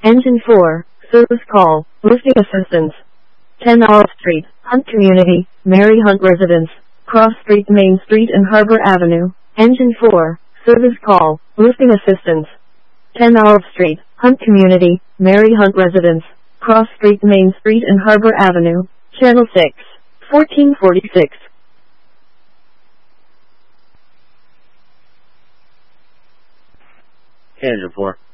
Engine 4, service call, roofing assistance. 10 Olive Street, Hunt Community, Mary Hunt Residence, Cross Street, Main Street and Harbor Avenue. Engine 4, service call, roofing assistance. 10 Olive Street, Hunt Community, Mary Hunt Residence, Cross Street, Main Street and Harbor Avenue. Channel 6, 1446. Engine 4.